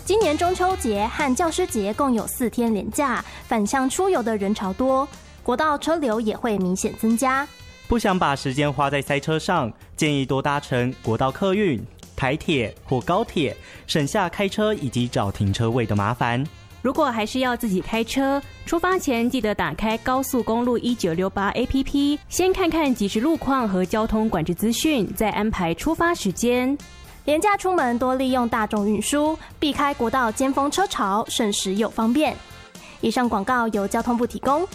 今年中秋节和教师节共有4天连假，返乡出游的人潮多，国道车流也会明显增加。 不想把时间花在塞车上，建议多搭乘国道客运、台铁或高铁，省下开车以及找停车位的麻烦。 如果还是要自己开车，出发前记得打开高速公路1968 APP， 先看看即时路况和交通管制资讯，再安排出发时间。 连假出门多利用大众运输，避开国道尖峰车潮，省时又方便。以上广告由交通部提供。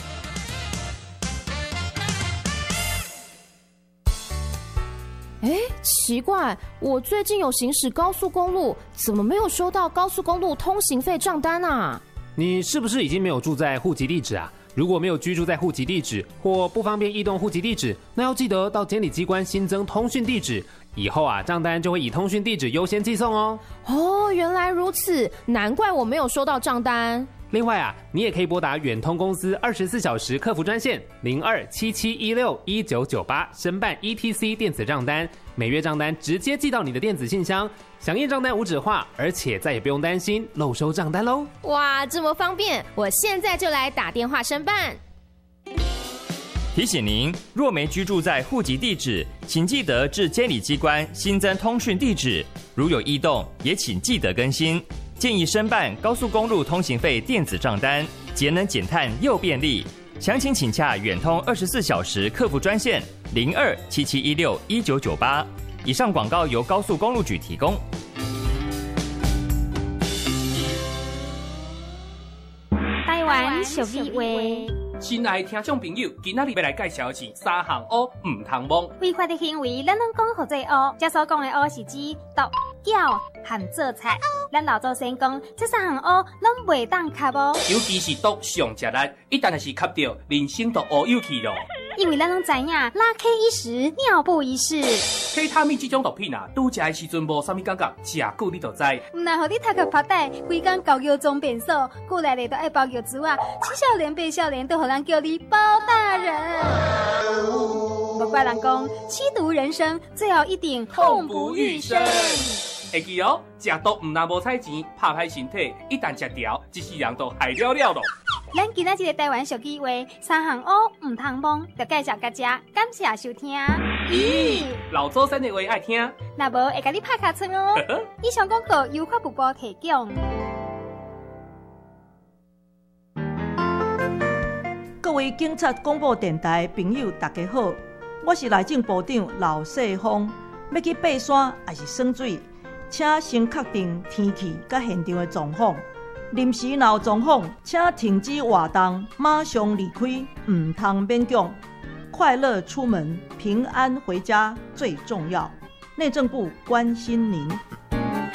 奇怪，我最近有行驶高速公路，怎么没有收到高速公路通行费账单啊？ 你是不是已经没有住在户籍地址啊？如果没有居住在户籍地址或不方便移动户籍地址，那要记得到监理机关新增通讯地址，以后账单就会以通讯地址优先寄送哦。 原来如此，难怪我没有收到账单。 另外你也可以拨打远通公司24小时客服专线0277161998申办 ETC 电子账单，每月账单直接寄到你的电子信箱，响应账单无纸化，而且再也不用担心漏收账单喽。 哇，这么方便，我现在就来打电话申办。 提醒您，若没居住在户籍地址，请记得至监理机关新增通讯地址，如有异动，也请记得更新。建议申办高速公路通行费电子账单，节能减碳又便利。详情请洽远通24小时客服专线0277161998。以上广告由高速公路局提供。 台湾俗语话。 亲爱的听众朋友，今仔日要来介绍的是3项乌唔通摸。 违法的行为，咱拢讲何做乌？这所讲的乌是指毒、搅和做菜。咱老祖先讲，这3项乌拢袂当吸哦。 尤其是毒上食力，一旦是吸到，人生都乌有去咯。 因为咱拢知影，拉 K 一时，尿布一世。 K 他命这种毒品拄食的时阵无啥物感觉，食久你就知。 唔但互你头壳发呆，规工搞药装变瘦，久来咧都爱包药珠啊，青少年变少年都互人叫你包大人。无怪人讲，吸毒人生最后一定痛不欲生。 会记哦，食毒唔但无彩钱，拍歹身体，一旦食掉，一世人都害了了咯。 咱今仔日个台湾俗语话，3项乌唔通摸，就介绍大家，感谢收听。 咦，老祖先的话爱听， 那无会甲你拍卡村哦。以上广告由法务部提供。 各位警察广播电台朋友，大家好，我是内政部长刘世芳。要去爬山还是耍水，请先确定天气甲现场的状况。临时若有状况，请停止活动，马上离开，唔通勉强。快乐出门，平安回家最重要。内政部关心您。